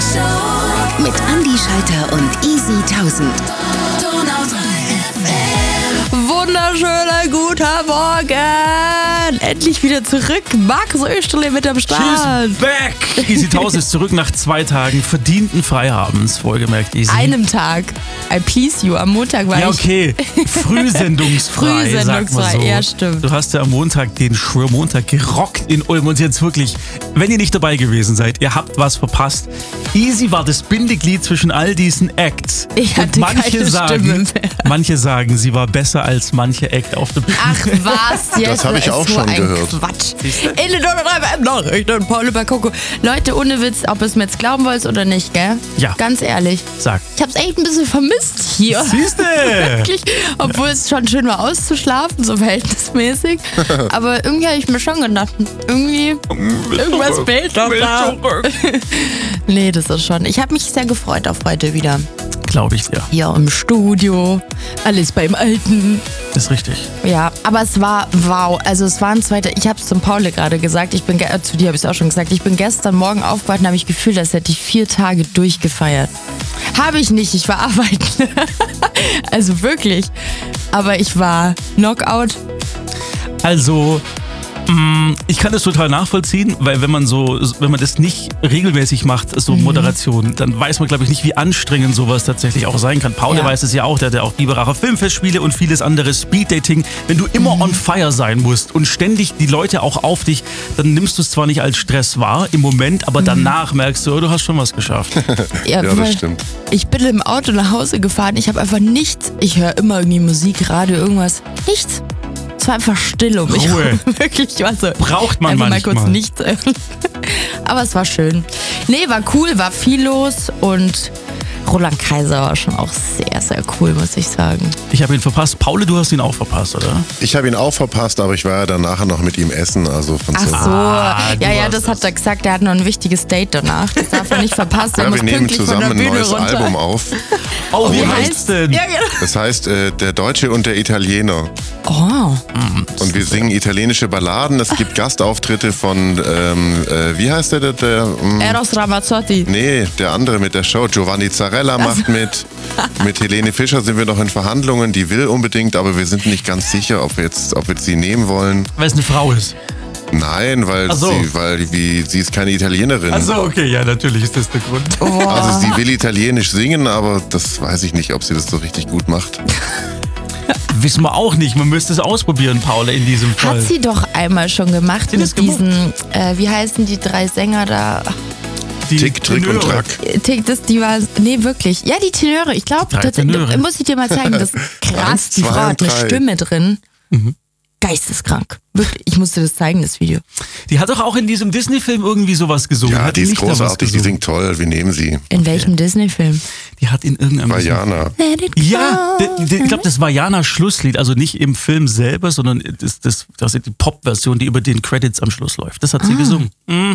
Show mit Andi Schalter und Easy 1000. Wunderschöner guter Morgen! Endlich wieder zurück. Markus Österle mit am Start. She's back! Easy 1000 ist zurück nach 2 Tagen verdienten Feierabends, wohlgemerkt, Easy. Einem Tag. I please you. Am Montag war ja, okay. Frühsendungsfrei, sag mal so. Ja, stimmt. Du hast ja am Montag den Schwörmontag gerockt in Ulm und jetzt wirklich, wenn ihr nicht dabei gewesen seid, ihr habt was verpasst. Easy war das Bindeglied zwischen all diesen Acts. Ich hatte keine Stimme mehr. Manche sagen, sie war besser als manche Act auf der Bühne. Ach was, jetzt Das habe ich auch schon gehört. Quatsch. In den 103 Nachrichten, Paul über Coco. Leute, ohne Witz, ob ihr es mir jetzt glauben wollt oder nicht, gell? Ja. Ganz ehrlich. Sag. Ich hab's echt ein bisschen vermisst hier. Siehste? Wirklich. Obwohl es schon schön war auszuschlafen, so verhältnismäßig. Aber irgendwie habe ich mir schon gedacht, irgendwas fehlt doch da. Nee, das ist schon. Ich habe mich sehr gefreut auf heute wieder. Glaube ich dir. Hier im Studio. Alles beim Alten. Das ist richtig. Ja, aber es war wow. Also es war ein zweiter. Ich habe es zum Paul gerade gesagt. Zu dir habe ich es auch schon gesagt. Ich bin gestern Morgen aufgewacht und habe ich gefühlt, als hätte ich 4 Tage durchgefeiert. Habe ich nicht. Ich war arbeiten. Also wirklich. Aber ich war Knockout. Also, ich kann das total nachvollziehen, weil wenn man das nicht regelmäßig macht, so Moderation, dann weiß man, glaube ich, nicht, wie anstrengend sowas tatsächlich auch sein kann. Paul weiß es ja auch, der hat ja auch Biberacher Filmfestspiele und vieles anderes, Speeddating. Wenn du immer on fire sein musst und ständig die Leute auch auf dich, dann nimmst du es zwar nicht als Stress wahr im Moment, aber danach merkst du, du hast schon was geschafft. Ja, das stimmt. Ich bin im Auto nach Hause gefahren, ich habe einfach nichts, ich höre immer irgendwie Musik, Radio, irgendwas, nichts. Es war einfach still um mich Ruhe. rum. Wirklich, ich war so. Braucht man einfach manchmal. mal kurz nichts. Aber es war schön. Nee, war cool, war viel los und Roland Kaiser war schon auch sehr, sehr cool, muss ich sagen. Ich habe ihn verpasst. Paul, du hast ihn auch verpasst, oder? Ich habe ihn auch verpasst, aber ich war ja dann nachher noch mit ihm essen. Also von Ach so, das hat er gesagt, er hat noch ein wichtiges Date danach. Das darf er nicht verpassen. Ja, wir nehmen zusammen ein neues runter. Album auf. Oh, wie heißt denn? Ja, genau. Das heißt Der Deutsche und der Italiener. Oh. Und wir singen italienische Balladen. Es gibt Gastauftritte von, wie heißt der? Eros Ramazzotti. Nee, der andere mit der Show. Giovanni Zarella macht mit. Mit Helene Fischer sind wir noch in Verhandlungen. Die will unbedingt, aber wir sind nicht ganz sicher, ob wir jetzt sie nehmen wollen. Weil es eine Frau ist. Nein, weil sie ist keine Italienerin. Ach so, okay, ja, natürlich ist das der Grund. Oh. Also sie will italienisch singen, aber das weiß ich nicht, ob sie das so richtig gut macht. Wissen wir auch nicht. Man müsste es ausprobieren, Paula, in diesem Fall. Hat sie doch einmal schon gemacht Sie das mit diesen, wie heißen die 3 Sänger da? Die Tick, Trick und Tenöre. Track. Die war, nee, wirklich. Ja, die Tenöre. Ich glaube, Die 3 Tenöre. muss ich dir mal zeigen. Das ist krass. 1, Die 2 Frau hat und eine 3. Stimme drin. Geisteskrank. Wirklich. Ich musste das zeigen, das Video. Die hat doch auch in diesem Disney-Film irgendwie sowas gesungen. Ja, Hat die ist nicht da was großartig, die gesungen? singt toll. Wir nehmen sie. In welchem Disney-Film? Die hat in irgendeinem... Vajana. Let it go. Ja, ich glaube, das war Janas Schlusslied. Also nicht im Film selber, sondern das ist die Pop-Version, die über den Credits am Schluss läuft. Das hat sie gesungen.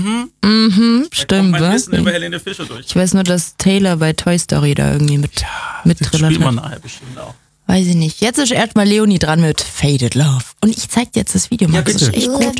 Stimmt, Mein was? Wissen über Helene Fischer durch. Ich weiß nur, dass Taylor bei Toy Story da irgendwie mit Das drin spielt man hat. nachher bestimmt auch. Weiß ich nicht. Jetzt ist erstmal Leonie dran mit Faded Love. Und ich zeig dir jetzt das Video, Max. Ja, Das bitte. ist echt gut.